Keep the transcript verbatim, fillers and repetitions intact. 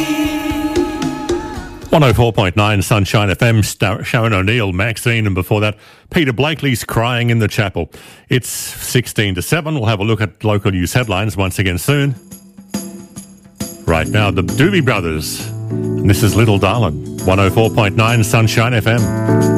one oh four point nine Sunshine F M, Sharon O'Neill, Maxine, and before that, Peter Blakely's Crying in the Chapel. It's sixteen to seven. We'll have a look at local news headlines once again soon. Right now, the Doobie Brothers. And this is Little Darlin', one oh four point nine Sunshine F M.